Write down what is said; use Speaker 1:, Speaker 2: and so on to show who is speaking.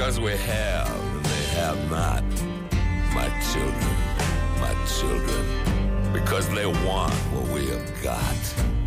Speaker 1: Because we have and they have not, my children, my children. Because they want what we have got.